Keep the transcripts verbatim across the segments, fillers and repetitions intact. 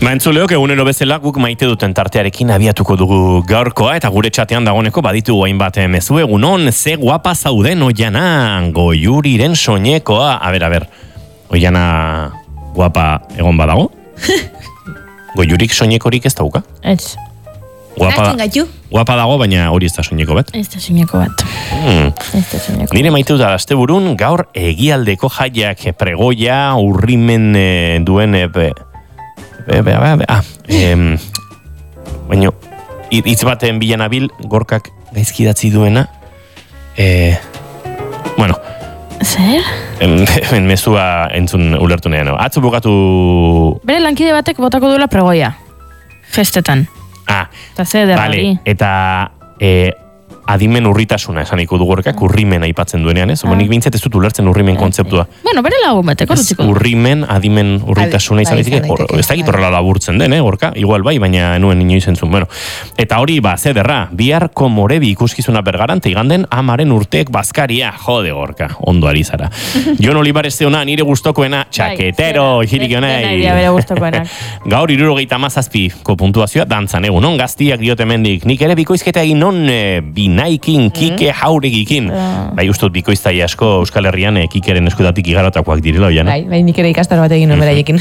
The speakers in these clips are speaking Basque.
Ba, entzuleok, egunero bezala guk maite duten tartearekin abiatuko dugu gaurkoa, eta gure txatean dagoeneko baditu hainbat mezu. Egunon, ze guapa zauden Oiana, Goiuriren soinekoa. A ber, a ber, Oiana guapa egon badago? Goiurik soinekorik ez dauka? Ez. Guapa, guapa dago, baina hori ez da soineko bat? Ez da soineko bat. Hmm. Ez da soineko. Nire maite dut asteburun gaur egialdeko jaiak pregoia urrimen e, duen... E, be, be, be, be, be, ah, em, baina hitz baten bilan abil gorkak gaizkidatzi duena. E, bueno... Zer? En mezua entzun ulertu nahi. Atzo bukatu... Bere lankide batek botako duela pregoia. Festetan. Ah, eta ze derrari. Vale, eta e, adimen urritasuna esan iko dugorkak urrimen aipatzen duenean, ez? Ah. Nik bintzat ez dut ulertzen urrimen kontzeptua. Bueno, bere lagun batek, horretziko. Urrimen, adimen urritasuna izan dizik, ez da gitorrela laburtzen den, eh, gorka? Igual bai, baina nuen inoiz entzun. Bueno, eta hori, ba, zederra, biharko Morebi ikuskizuna Bergaran, iganden amaren urteek bazkaria, jode gorka, ondo ari zara. Jon Olivares zeona, nire gustokoena, txaketero, hilik honei. Gaur hirurogeita hamazazpiko puntuazioa, dantzan, egun, non gaztiak diote mendik, nik ere bikoizketa egin non bi Naikin, Kike, mm. Jauregikin. Uh. Bai, ustot bikoiztai asko Euskal Herrian e, Kikeren eskudatik igarotakoak direla, oian. Bai, bai, nik ere ikastaro bat egin nomeraiekin.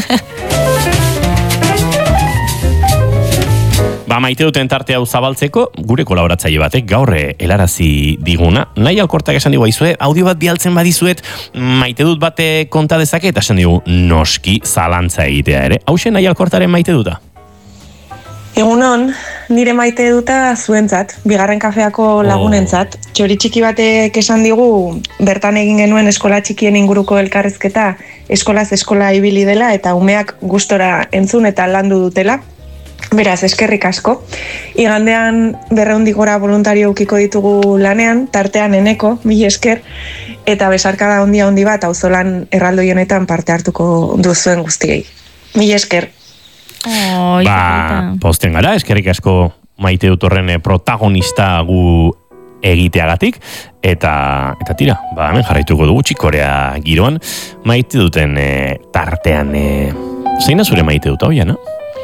Ba, maite duten tarte hau zabaltzeko, gure kolaboratzaile batek gaur helarazi diguna. Nahi alkortak esan digu aizue, audio bat bialtzen badizuet, maite dut bate konta dezake, eta esan digu, noski zalantza egitea ere. Hauxe nahi alkortaren maite duta? Egunon, nire maite duta zuentzat, bigarren kafeako lagunentzat. Txori txiki batek esan digu, bertan egin genuen eskola txikien inguruko elkarrezketa, eskolaz eskola ibili dela, eta umeak gustora entzun eta landu dutela. Beraz, eskerrik asko. Igandean berrehundik gora voluntario ukiko ditugu lanean, tartean eneko, mila esker, eta besarkada handia handi bat, auzolan erraldoienetan parte hartuko duzuen guztiei. Mila esker. Oh, ba, posten gara, eskerrik asko maite dut horren protagonista gu egiteagatik, eta eta tira, ba, hemen jarraituko dugu txikorea giroan, maite duten e, tartean, e, zein da zure maite dut hau, no?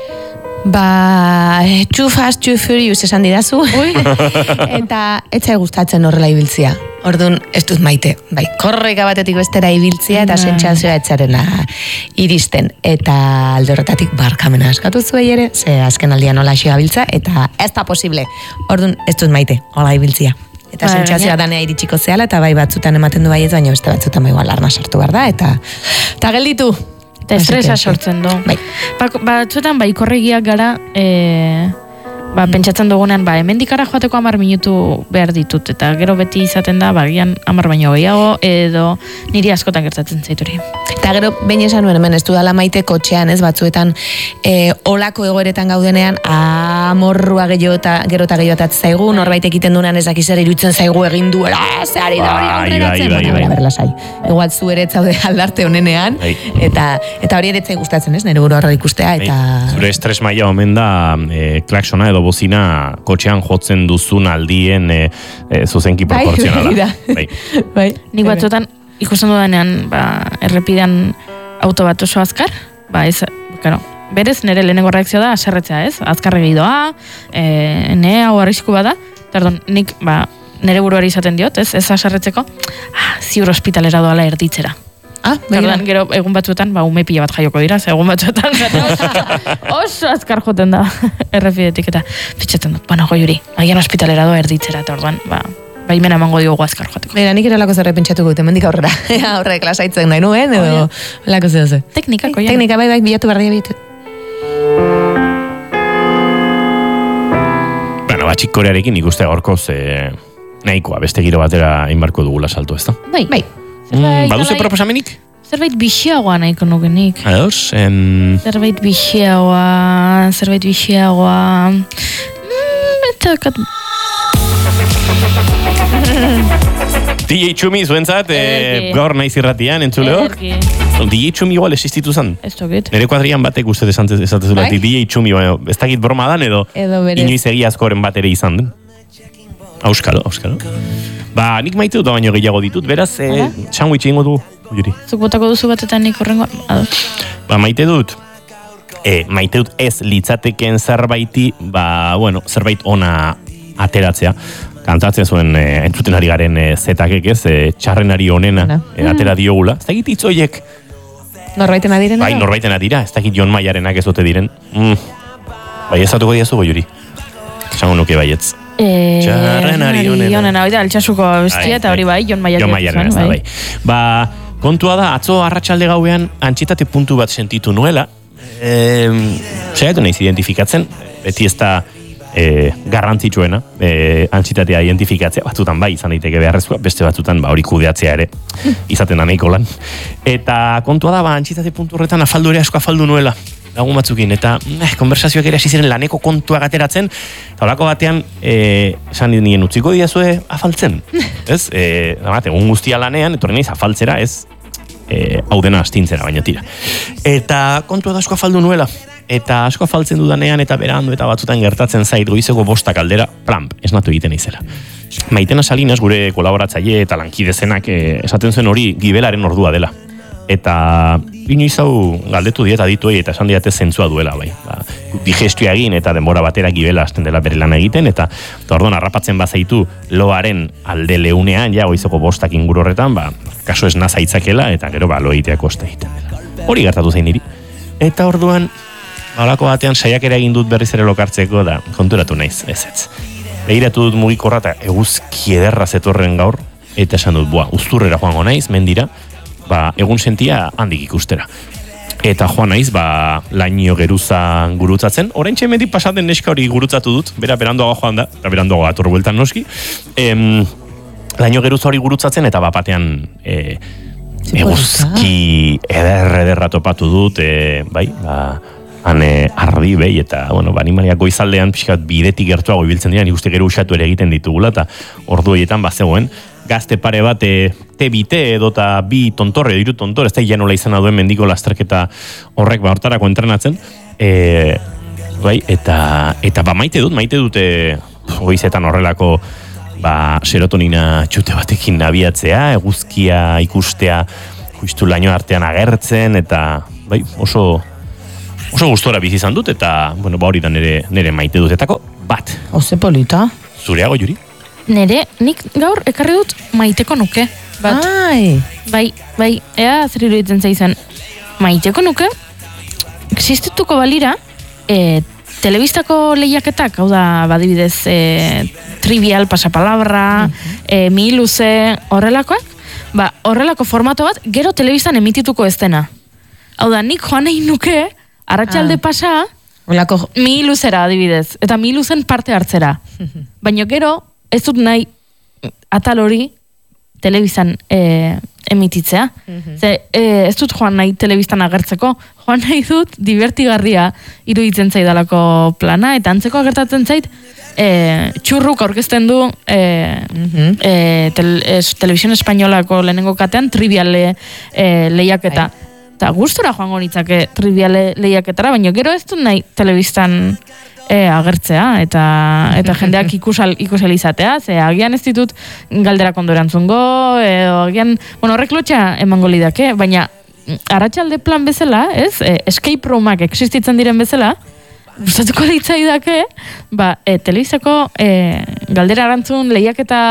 Ba, too fast, too furious esan didazu, eta etzai gustatzen horrela ibiltzia. Orduan, ez dut maite, bai, korreka batetik bestera ibiltzia eta sentsazioa etzarela iristen. Eta alde horretatik barkamena askatu zuei ere, ze azken aldian hola xioa biltza, eta ez da posible. Orduan, ez dut maite, hola ibiltzia. Eta sentsazioa danea iritsiko zehala, eta bai batzutan ematen du baiet, baina beste batzutan bai alarma sartu behar da, eta eta gelditu. Eta estresa sortzen du. Bai. Batzuetan bai korregiak gara, e, ba, pentsatzen dugunean, ba, hemendik ara joateko hamar minutu behar ditut, eta gero beti izaten da, ba, gian hamar baino gehiago, edo niri askotan gertatzen zaituri. Eta gero, behin esan nuen, hemen ez dudala maite kotxean, ez, batzuetan, e, olako egoeretan gaudenean, amorrua gehiago eta gero eta gehiago eta zaigu, norbait egiten duenan ez dakiz ere iruditzen zaigu egin duela, zehari da hori aurreratzen, baina bera berlasai. Igual zu ere etzaude aldarte honenean, eta eta hori ere etzai gustatzen, ez, nire buru horra ikustea, eta... Zure estres maila omen da, e, klaksona edo bozina kotxean jotzen duzun aldien e, e, zuzenki proportzionala. Bai, bai. Nik batzuetan ikusten dudanean, ba, errepidean auto bat oso azkar, ba, ez, claro, berez nire lehenengo reakzioa da aserretzea, ez? Azkarre gehidoa, e, ne hau arrisku bada, perdon, nik, ba, nire buruari izaten diot, ez? Ez aserretzeko, ah, ziur ospitalera doala erditzera. Ah, Tardan, gero egun batzuetan, ba, ume pila bat jaioko dira, ze egun batzuetan oso azkar joten da errepidetik, eta fitxatzen dut, bueno, Goiuri, agian ospitalera doa erditzera, eta orduan, ba, baimena emango diogu azkar joteko. Bera, nik eralako zerre pentsatuko dut, emendik aurrera. Aurrera klasaitzen nahi nuen, edo lako zehose. Teknika, koian. Teknika, bai, bai, bilatu barria bitu. Bueno, batxik korearekin ikuste gorkoz eh, nahikoa, beste giro batera inbarko dugula salto, ez da? Bai, bai. Mm, baduze proposamenik? Zerbait bixiagoa nahiko nukenik. Ados, en... Zerbait bixiagoa, zerbait bixiagoa... Mm, eta... D J Txumi zuentzat, eh, gaur naiz irratian, entzuleok. D J Txumi igual existitu zen. Ez tokit. Nere kuadrian batek uste esatezulatik D J Txumi, ez dakit broma dan edo, edo inoiz egiazkoren bat ere izan den. Auskalo, auskalo. Ba, nik maite dut baino gehiago ditut, beraz, eh, sandwich egingo du, Juri. Zuk botako duzu bat eta nik horrengo... Ba, maite dut, e, maite dut ez litzateken zerbaiti, ba, bueno, zerbait ona ateratzea. Kantatzen zuen e, entzuten ari garen e, zetakek ez, e, txarrenari onena e, atera diogula. Ez dakit hitzoiek. Norbaiten adirena? Bai, norbaiten adira, ez dakit Jon Maiarenak ez dute diren. Mm. Bai, ez atuko diazu goiuri. Esango nuke baietz. E, txarrenari onena. Onena, hori da, altxasuko bestia, eta hori bai, Jon Maiaren. Jon Maiaren ez da, bai. Ba, kontua da, atzo arratsalde gauean antxitate puntu bat sentitu nuela. E, Saiatu nahiz identifikatzen, beti ez da e, garrantzitsuena, e, antsitatea identifikatzea, batzutan bai, izan daiteke beharrezkoa, beste batzutan ba, hori kudeatzea ere, izaten da nahiko lan. Eta kontua da, ba, antsitate puntu horretan afaldu ere asko afaldu nuela, lagun batzukin, eta eh, konversazioak ere hasi ziren laneko kontuak ateratzen, eta holako batean, e, esan nien utziko diazue afaltzen, ez? E, bat, egun guztia lanean, etorri naiz afaltzera, ez? E, hau dena astintzera, baina tira. Eta kontua da asko afaldu nuela, eta asko afaltzen dudanean eta berandu eta batzutan gertatzen zait goizeko bostak aldera, plamp, esnatu egiten izela. Maitena Salinas, gure kolaboratzaile eta lankidezenak eh, esaten zuen hori gibelaren ordua dela. Eta inoiz hau galdetu dieta dituei eta esan diate zentzua duela, bai. Ba, digestioa egin eta denbora batera gibela hasten dela bere lana egiten, eta, eta orduan harrapatzen bazaitu loaren alde leunean, ja goizeko bostak inguru horretan, ba, kaso ez nazaitzakela, eta gero ba, lo egitea koste egiten dela. Hori gertatu zein niri. Eta orduan, halako batean saiakera egin dut berriz ere lokartzeko da konturatu naiz, ez ez. Begiratu dut mugikorra eta eguzki ederra zetorren gaur, eta esan dut, bua, uzturrera joango naiz, mendira, ba, egun sentia handik ikustera. Eta joan naiz, ba, laino geruza gurutzatzen, oraintxe mendik pasaten neska hori gurutzatu dut, bera berandoago joan da, eta berandoago ator bueltan noski, em, laino geruza hori gurutzatzen, eta bapatean, e, eguzki eder-ederra topatu dut, e, bai, ba, han ardi behi, eta, bueno, animaliak goizaldean pixkat bidetik gertuago ibiltzen dira, nik uste gero usatu ere egiten ditugula, eta ordu horietan bazegoen, gazte pare bat e, te bite edo eta bi tontore, diru tontore, ez da janola izan duen mendiko lasterketa horrek ba hortarako entrenatzen, e, bai, eta, eta ba maite dut, maite dute goizetan horrelako ba serotonina txute batekin nabiatzea, eguzkia ikustea, justu laino artean agertzen, eta bai, oso oso gustora bizi izan dut, eta, bueno, ba hori da nere, nere maite dutetako bat. Oze polita. Zureago, Juri? Nere, nik gaur ekarri dut maiteko nuke. Bat. Ai. Bai, bai, ea zer iruditzen zaizan. Maiteko nuke, existituko balira, e, telebistako lehiaketak, hau da, badibidez, e, trivial, pasapalabra, mm-hmm. e, miluze, horrelakoak, ba, horrelako formato bat, gero telebistan emitituko ez dena. Hau da, nik joan nahi nuke, arratsalde ah. pasa, Olako... mi luzera adibidez, eta mi luzen parte hartzera. Baina gero, ez dut nahi atal hori telebizan e, emititzea. Mm-hmm. Ze, e, ez dut joan nahi telebiztan agertzeko, joan nahi dut divertigarria iruditzen zaidalako plana, eta antzeko agertatzen zait, e, txurruk aurkezten du e, mm-hmm. e, tel, es, Televisión Espainolako lehenengo katean triviale e, lehiaketa. Ai. Eta gustura joango nitzake triviale lehiaketara, baina gero ez dut nahi telebistan e, agertzea, eta eta jendeak ikusal, ikusal izatea, ze agian ez ditut galdera kondo erantzungo, edo agian, bueno, horrek lotxa emango lidake, baina arratsalde plan bezala, ez, e, escape roomak existitzen diren bezala, gustatuko litzaidake, ba, e, telebistako e, galdera erantzun lehiaketa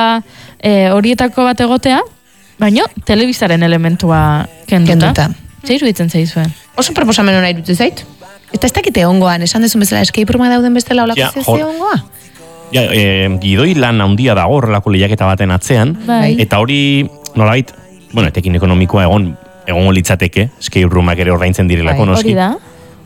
e, horietako bat egotea, baina telebistaren elementua kenduta. kenduta. Zer iruditzen zaizuen? Oso proposamen hona iruditzen zait. Eta ez dakite ongoan, esan dezun bezala escape rooma dauden bestela olako ja, zezio ongoa? Ja, e, gidoi lan handia dago horrelako lehiaketa baten atzean, bai. Eta hori, nolabait, bueno, etekin ekonomikoa egon, egon litzateke, escape roomak ere ordaintzen direlako, bai. Noski. Hori da?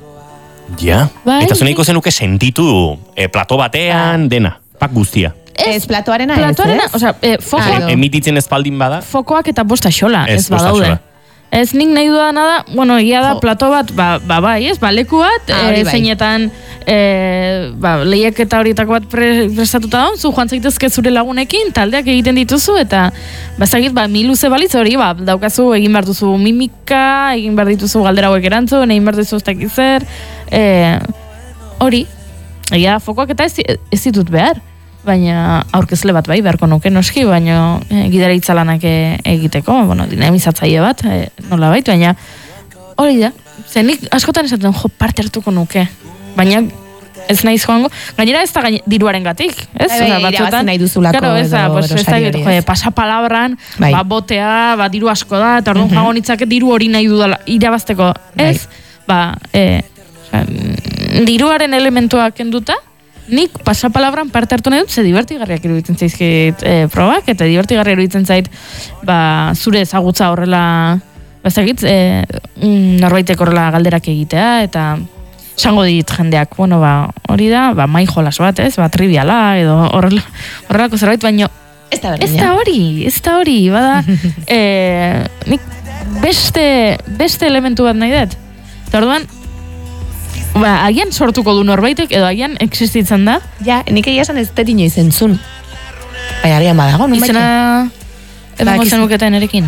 Ja, bai. Eta zuneiko zenuke sentitu e, plato batean, dena, pak guztia. Ez, ez platoarena ez, platoarena, ez? Osa, e, fokoak, e, emititzen espaldin bada. Fokoak eta bosta xola, ez, ez badaude. Ez nik nahi dudana da, bueno, egia da, jo. plato bat, ba, ba bai, ez, ba, leku bat, ah, e, bai. zeinetan, e, ba, lehiaketa horietako bat pre, prestatuta da, zu joan zaitezke zure lagunekin, taldeak egiten dituzu, eta, bazakit, ba, mi luze balitz hori, ba, daukazu, egin behar duzu mimika, egin behar dituzu galdera hauek erantzun, egin behar duzu ez zer, e, hori, egia da, fokoak eta ez, ez ditut behar. Baina aurkezle bat bai, beharko nuke noski, baina e, gidera itzalanak e, egiteko, bueno, dinamizatzaile bat, e, nola bait, baina hori da, zenik askotan esaten, jo, parte hartuko nuke. Baina, ez naiz joango, gainera ez da gaine, diruaren gatik, ez? Bai, bai, irabazi nahi duzulako claro, ez da, edo pues, ez da, erosari hori, jo, ez. pasapalabran, Bai. ba, botea, ba, diru asko da, eta orduan Mhm. jago nitzake diru hori nahi dudala, irabazteko, ez? Ba, e, oza, diruaren elementua kenduta, nik pasapalabran parte hartu nahi dut, ze divertigarriak iruditzen zaizkit e, probak, eta divertigarria iruditzen zait, ba, zure ezagutza horrela, ba, ez dakit, e, mm, norbaitek horrela galderak egitea, eta esango dit jendeak, bueno, ba, hori da, ba, mai jolas bat, ez, ba, triviala, edo horrela, horrelako zerbait, baino, Ez da ez da hori, ez da hori, bada, e, nik beste, beste elementu bat nahi dut. Eta orduan, ba, agian sortuko du norbaitek, edo agian existitzen da. Ja, nik egia esan ez dut inoiz entzun. Baina agian badago, nun Izena, emango Badakizu. zenuketen erekin.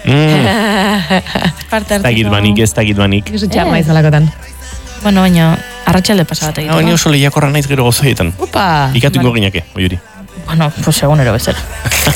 Mm, Parte ez dakit banik, ez dakit banik. Ez txarma izalakotan. Bueno, baina, arratsalde pasa bat Ah, egiteko. baina oso lehiakorra naiz gero gozoietan. Upa! Ikatuko gineke, oiuri. Bueno, pues egunero bezala.